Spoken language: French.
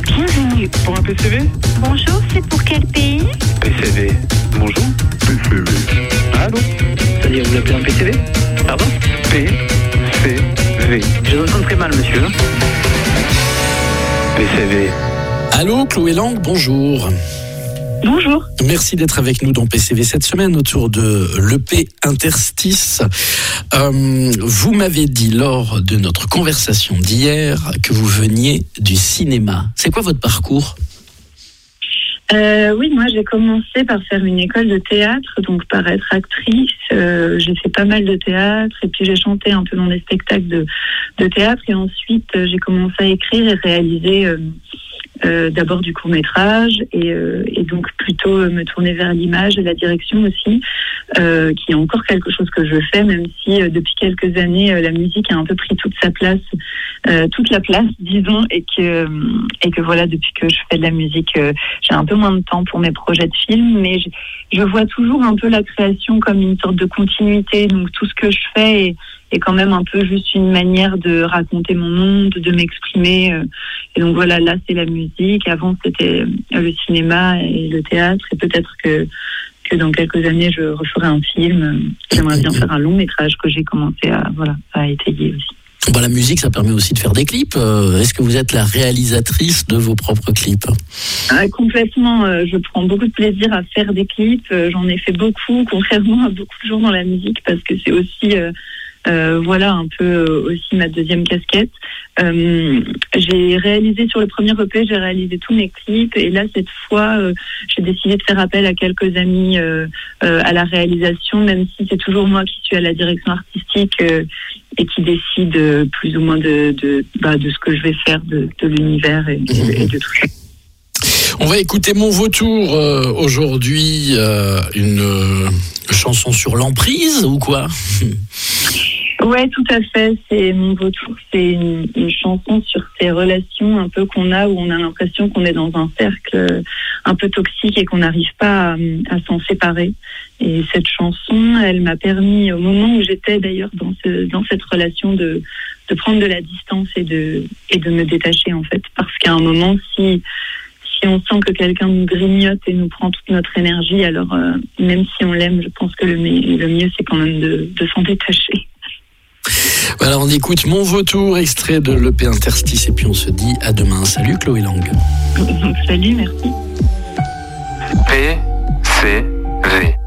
Bienvenue. Pour un PCV? Bonjour, c'est pour quel pays? PCV. Bonjour. PCV. Allô? C'est-à-dire, vous appelez un PCV? Pardon? PCV. Je vous entends très mal, monsieur. PCV. Allô, Chloé Lang, bonjour. Bonjour. Merci d'être avec nous dans PCV cette semaine autour de l'EP Interstice. Vous m'avez dit lors de notre conversation d'hier que vous veniez du cinéma. C'est quoi votre parcours ? Oui, moi j'ai commencé par faire une école de théâtre, donc par être actrice. J'ai fait pas mal de théâtre et puis j'ai chanté un peu dans des spectacles de théâtre et ensuite j'ai commencé à écrire et réaliser d'abord du court-métrage et donc plutôt me tourner vers l'image et la direction aussi, qui est encore quelque chose que je fais, même si depuis quelques années la musique a un peu pris toute la place, disons, et que voilà, depuis que je fais de la musique, j'ai un peu moins de temps pour mes projets de films, mais je vois toujours un peu la création comme une sorte de continuité, donc tout ce que je fais est quand même un peu juste une manière de raconter mon monde, de m'exprimer. Et donc voilà, là c'est la musique. Avant c'était le cinéma et le théâtre. Et peut-être que dans quelques années je referai un film. J'aimerais bien faire un long métrage que j'ai commencé à étayer aussi. La musique, ça permet aussi de faire des clips. Est-ce que vous êtes la réalisatrice de vos propres clips ? Complètement. Je prends beaucoup de plaisir à faire des clips. J'en ai fait beaucoup, contrairement à beaucoup de gens dans la musique, parce que c'est aussi... un peu aussi ma deuxième casquette. J'ai réalisé sur le premier EP, j'ai réalisé tous mes clips et là cette fois j'ai décidé de faire appel à quelques amis à la réalisation, même si c'est toujours moi qui suis à la direction artistique et qui décide plus ou moins de ce que je vais faire de l'univers et de tout ça. On va écouter Mon Vautour aujourd'hui, une chanson sur l'emprise ou quoi ? Ouais, tout à fait. C'est Mon Vautour, c'est une chanson sur ces relations un peu qu'on a, où on a l'impression qu'on est dans un cercle un peu toxique et qu'on n'arrive pas à s'en séparer. Et cette chanson, elle m'a permis, au moment où j'étais d'ailleurs dans cette relation, de prendre de la distance et de me détacher en fait. Parce qu'à un moment, si on sent que quelqu'un nous grignote et nous prend toute notre énergie, alors même si on l'aime, je pense que le mieux c'est quand même de s'en détacher. Voilà, on écoute Mon Vautour, extrait de l'EP Interstice, et puis on se dit à demain. Salut Chloé Lang. Salut, merci. PCV.